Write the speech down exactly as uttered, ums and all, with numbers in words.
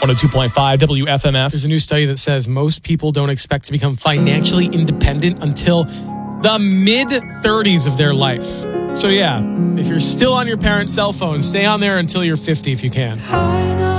one oh two point five W F M F. There's a new study that says most people don't expect to become financially independent until the mid-thirties of their life. So yeah, if you're still on your parents' cell phone, stay on there until you're fifty if you can.